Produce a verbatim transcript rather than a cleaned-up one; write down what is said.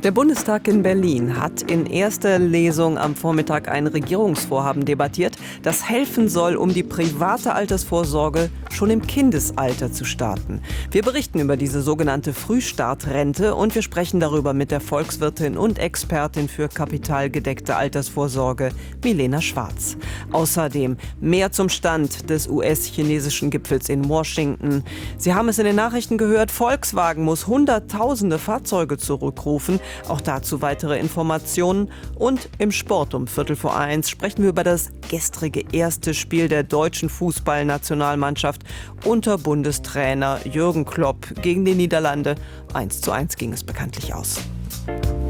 Der Bundestag in Berlin hat in erster Lesung am Vormittag ein Regierungsvorhaben debattiert, das helfen soll, um die private Altersvorsorge schon im Kindesalter zu starten. Wir berichten über diese sogenannte Frühstartrente und wir sprechen darüber mit der Volkswirtin und Expertin für kapitalgedeckte Altersvorsorge, Milena Schwarz. Außerdem mehr zum Stand des U S-chinesischen Gipfels in Washington. Sie haben es in den Nachrichten gehört, Volkswagen muss Hunderttausende Fahrzeuge zurückrufen. Auch dazu weitere Informationen. Und im Sport um Viertel vor eins sprechen wir über das gestrige erste Spiel der deutschen Fußballnationalmannschaft unter Bundestrainer Jürgen Klopp gegen die Niederlande. eins zu eins ging es bekanntlich aus.